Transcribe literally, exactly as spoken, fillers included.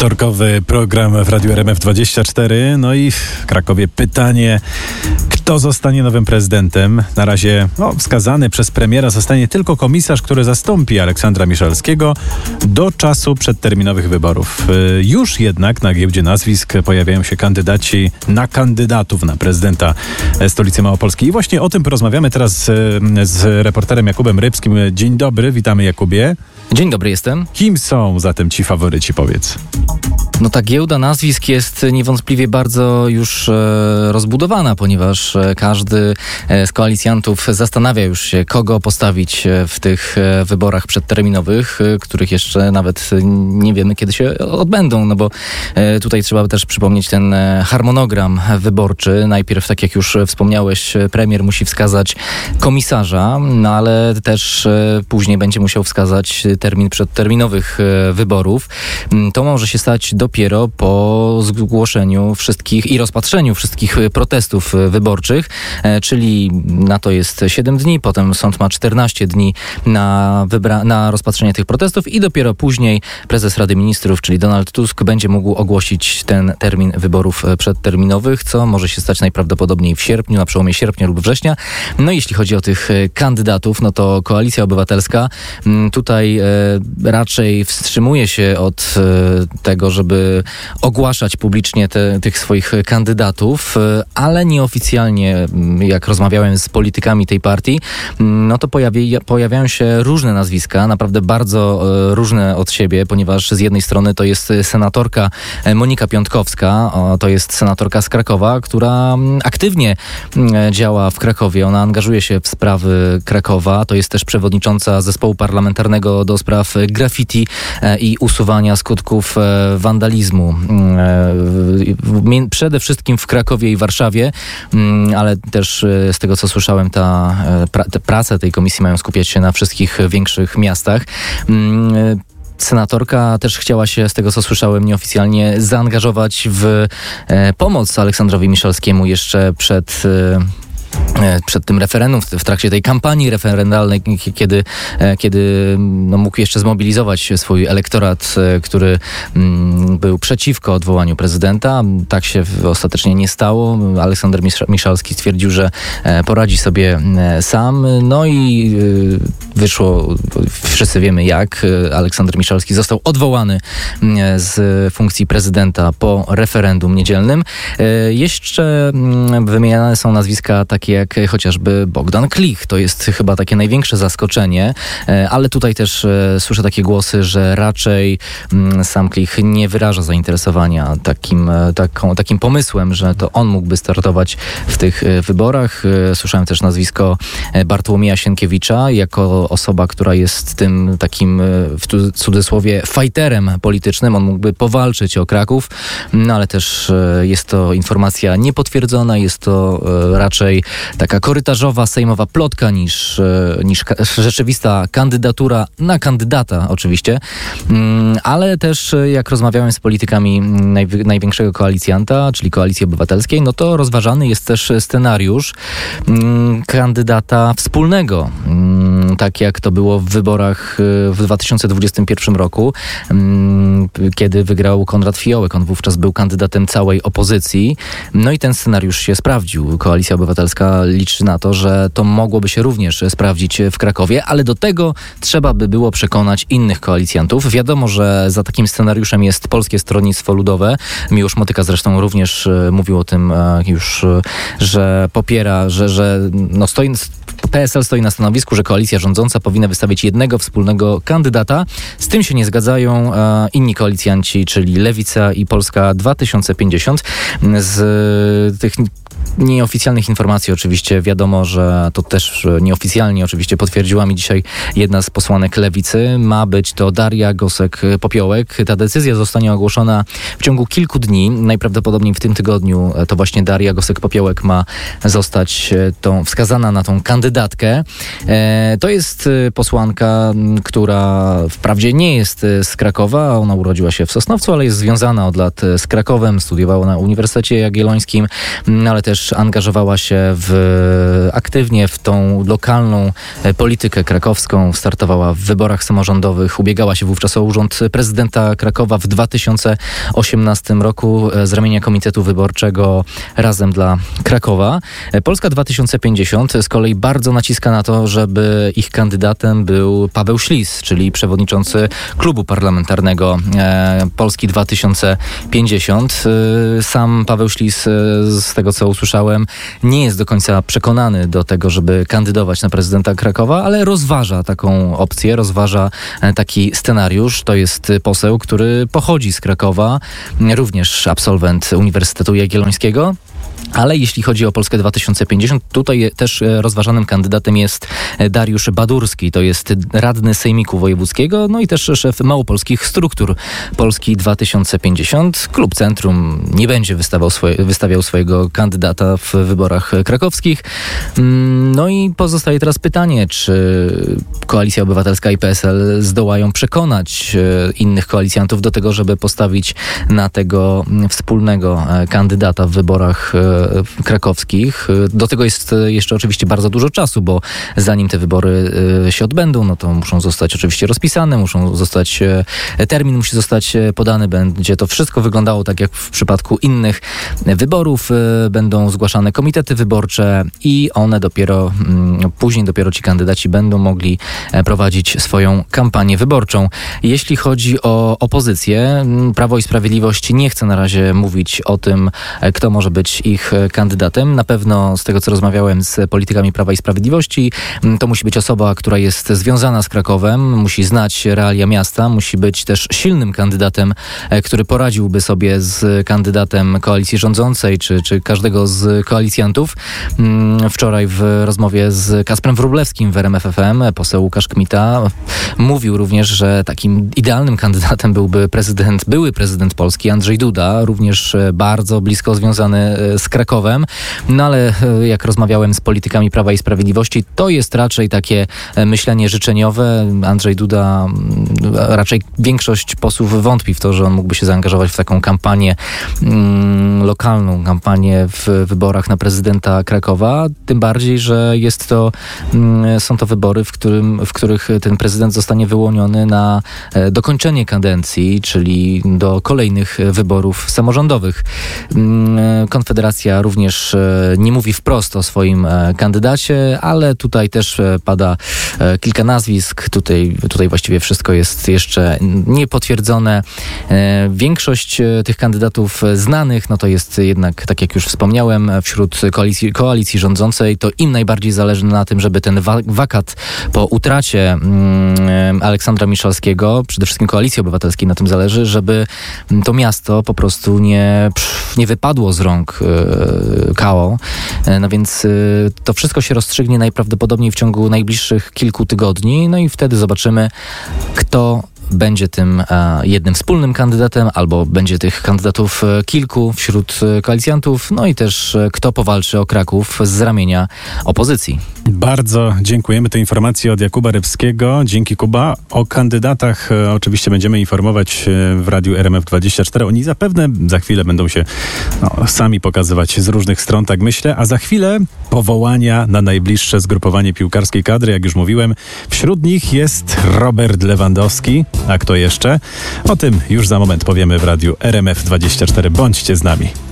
Wtorkowy program w Radiu R M F dwadzieścia cztery. No i w Krakowie pytanie, kto zostanie nowym prezydentem? Na razie no, wskazany przez premiera zostanie tylko komisarz, który zastąpi Aleksandra Miszalskiego do czasu przedterminowych wyborów. Już jednak na giełdzie nazwisk pojawiają się kandydaci na kandydatów na prezydenta stolicy Małopolskiej. I właśnie o tym porozmawiamy teraz z, z reporterem Jakubem Rybskim. Dzień dobry, witamy Jakubie. Dzień dobry, jestem. Kim są zatem ci faworyci, powiedz? No ta giełda nazwisk jest niewątpliwie bardzo już e, rozbudowana, ponieważ e, każdy e, z koalicjantów zastanawia już się, kogo postawić e, w tych e, wyborach przedterminowych, e, których jeszcze nawet nie wiemy, kiedy się odbędą, no bo e, tutaj trzeba też przypomnieć ten e, harmonogram wyborczy. Najpierw, tak jak już wspomniałeś, premier musi wskazać komisarza, no ale też e, później będzie musiał wskazać termin przedterminowych e, wyborów. To może się stać dopiero po zgłoszeniu wszystkich i rozpatrzeniu wszystkich protestów wyborczych, czyli na to jest siedem dni, potem sąd ma czternaście dni na, wybra- na rozpatrzenie tych protestów i dopiero później prezes Rady Ministrów, czyli Donald Tusk, będzie mógł ogłosić ten termin wyborów przedterminowych, co może się stać najprawdopodobniej w sierpniu, na przełomie sierpnia lub września. No i jeśli chodzi o tych kandydatów, no to Koalicja Obywatelska tutaj e, raczej wstrzymuje się od e, tego, żeby ogłaszać publicznie te, tych swoich kandydatów, ale nieoficjalnie, jak rozmawiałem z politykami tej partii, no to pojawi, pojawiają się różne nazwiska, naprawdę bardzo e, różne od siebie, ponieważ z jednej strony to jest senatorka Monika Piątkowska, o, to jest senatorka z Krakowa, która aktywnie e, działa w Krakowie, ona angażuje się w sprawy Krakowa, to jest też przewodnicząca zespołu parlamentarnego do spraw graffiti e, i usuwania skutków e, wandalizmu. Przede wszystkim w Krakowie i Warszawie, ale też z tego, co słyszałem, ta, te prace tej komisji mają skupiać się na wszystkich większych miastach. Senatorka też chciała się, z tego co słyszałem nieoficjalnie, zaangażować w pomoc Aleksandrowi Miszalskiemu jeszcze przed przed tym referendum, w trakcie tej kampanii referendalnej, kiedy, kiedy no, mógł jeszcze zmobilizować swój elektorat, który mm, był przeciwko odwołaniu prezydenta. Tak się ostatecznie nie stało. Aleksander Miszalski stwierdził, że poradzi sobie sam. No i wyszło, wszyscy wiemy jak, Aleksander Miszalski został odwołany z funkcji prezydenta po referendum niedzielnym. Jeszcze wymieniane są nazwiska takie jak chociażby Bogdan Klich. To jest chyba takie największe zaskoczenie, ale tutaj też słyszę takie głosy, że raczej sam Klich nie wyraża zainteresowania takim, taką, takim pomysłem, że to on mógłby startować w tych wyborach. Słyszałem też nazwisko Bartłomieja Sienkiewicza jako osoba, która jest tym takim w cudzysłowie fajterem politycznym. On mógłby powalczyć o Kraków, no ale też jest to informacja niepotwierdzona, jest to raczej taka korytarzowa, sejmowa plotka niż, niż rzeczywista kandydatura na kandydata oczywiście, ale też jak rozmawiałem z politykami najwi- największego koalicjanta, czyli Koalicji Obywatelskiej, no to rozważany jest też scenariusz kandydata wspólnego, tak jak to było w wyborach w dwa tysiące dwudziestym pierwszym roku, kiedy wygrał Konrad Fiołek. On wówczas był kandydatem całej opozycji. No i ten scenariusz się sprawdził. Koalicja Obywatelska liczy na to, że to mogłoby się również sprawdzić w Krakowie, ale do tego trzeba by było przekonać innych koalicjantów. Wiadomo, że za takim scenariuszem jest Polskie Stronnictwo Ludowe. Miłosz Motyka zresztą również mówił o tym już, że popiera, że, że no stoi, P S L stoi na stanowisku, że koalicja rządząca powinna wystawić jednego wspólnego kandydata. Z tym się nie zgadzają e, inni koalicjanci, czyli Lewica i Polska dwa tysiące pięćdziesiąt. Z tych nieoficjalnych informacji oczywiście wiadomo, że to też nieoficjalnie oczywiście potwierdziła mi dzisiaj jedna z posłanek Lewicy. Ma być to Daria Gosek-Popiołek. Ta decyzja zostanie ogłoszona w ciągu kilku dni. Najprawdopodobniej w tym tygodniu to właśnie Daria Gosek-Popiołek ma zostać tą, wskazana na tą kandydatkę. E, to jest posłanka, która wprawdzie nie jest z Krakowa. Ona urodziła się w Sosnowcu, ale jest związana od lat z Krakowem. Studiowała na Uniwersytecie Jagiellońskim, ale też też angażowała się w, aktywnie w tą lokalną politykę krakowską, startowała w wyborach samorządowych, ubiegała się wówczas o urząd prezydenta Krakowa w dwa tysiące osiemnastym roku z ramienia Komitetu Wyborczego Razem dla Krakowa. Polska dwa tysiące pięćdziesiąt z kolei bardzo naciska na to, żeby ich kandydatem był Paweł Ślis, czyli przewodniczący klubu parlamentarnego e, Polski dwa tysiące pięćdziesiąt. E, sam Paweł Ślis, e, z tego co usłyszałem, nie jest do końca przekonany do tego, żeby kandydować na prezydenta Krakowa, ale rozważa taką opcję, rozważa e, taki scenariusz. To jest poseł, który pochodzi z Krakowa, również absolwent Uniwersytetu Jagiellońskiego. Ale jeśli chodzi o Polskę dwa tysiące pięćdziesiąt, tutaj też rozważanym kandydatem jest Dariusz Badurski. To jest radny Sejmiku Wojewódzkiego, no i też szef małopolskich struktur Polski dwa tysiące pięćdziesiąt. Klub Centrum nie będzie wystawiał, swoje, wystawiał swojego kandydata w wyborach krakowskich. No i pozostaje teraz pytanie, czy Koalicja Obywatelska i P S L zdołają przekonać innych koalicjantów do tego, żeby postawić na tego wspólnego kandydata w wyborach krakowskich. Do tego jest jeszcze oczywiście bardzo dużo czasu, bo zanim te wybory się odbędą, no to muszą zostać oczywiście rozpisane, muszą zostać, termin musi zostać podany, będzie to wszystko wyglądało tak jak w przypadku innych wyborów. Będą zgłaszane komitety wyborcze i one dopiero, później dopiero ci kandydaci będą mogli prowadzić swoją kampanię wyborczą. Jeśli chodzi o opozycję, Prawo i Sprawiedliwość nie chce na razie mówić o tym, kto może być ich kandydatem. Na pewno z tego, co rozmawiałem z politykami Prawa i Sprawiedliwości, to musi być osoba, która jest związana z Krakowem, musi znać realia miasta, musi być też silnym kandydatem, który poradziłby sobie z kandydatem koalicji rządzącej, czy, czy każdego z koalicjantów. Wczoraj w rozmowie z Kasprem Wróblewskim w R M F F M poseł Łukasz Kmita mówił również, że takim idealnym kandydatem byłby prezydent, były prezydent Polski Andrzej Duda, również bardzo blisko związany z Krakowem. No ale jak rozmawiałem z politykami Prawa i Sprawiedliwości, to jest raczej takie myślenie życzeniowe. Andrzej Duda, raczej większość posłów wątpi w to, że on mógłby się zaangażować w taką kampanię mm, lokalną, kampanię w wyborach na prezydenta Krakowa. Tym bardziej, że jest to, mm, są to wybory, w, którym, w których ten prezydent zostanie wyłoniony na e, dokończenie kadencji, czyli do kolejnych wyborów samorządowych. Mm, Konfederacja również nie mówi wprost o swoim kandydacie, ale tutaj też pada kilka nazwisk. Tutaj, tutaj właściwie wszystko jest jeszcze niepotwierdzone. Większość tych kandydatów znanych, no to jest jednak, tak jak już wspomniałem, wśród koalicji, koalicji rządzącej, to im najbardziej zależy na tym, żeby ten wa- wakat po utracie um, Aleksandra Miszalskiego, przede wszystkim Koalicji Obywatelskiej na tym zależy, żeby to miasto po prostu nie, nie wypadło z rąk K O. No więc to wszystko się rozstrzygnie najprawdopodobniej w ciągu najbliższych kilku tygodni, no i wtedy zobaczymy, kto będzie tym e, jednym wspólnym kandydatem, albo będzie tych kandydatów e, kilku wśród e, koalicjantów, no i też e, kto powalczy o Kraków z ramienia opozycji. Bardzo dziękujemy. Te informacje od Jakuba Rybskiego. Dzięki, Kuba. O kandydatach e, oczywiście będziemy informować e, w Radiu R M F dwadzieścia cztery. Oni zapewne za chwilę będą się no, sami pokazywać z różnych stron, tak myślę, a za chwilę powołania na najbliższe zgrupowanie piłkarskiej kadry, jak już mówiłem. Wśród nich jest Robert Lewandowski. A kto jeszcze? O tym już za moment powiemy w Radiu R M F dwadzieścia cztery. Bądźcie z nami.